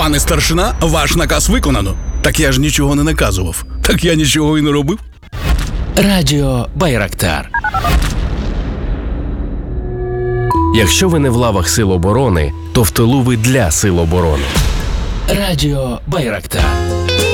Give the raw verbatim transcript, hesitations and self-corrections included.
Пане старшина, ваш наказ виконано. Так я ж нічого не наказував. Так я нічого і не робив. Радіо Байрактар. Якщо ви не в лавах Сил оборони, то в тилу ви для Сил оборони. Радіо Байрактар.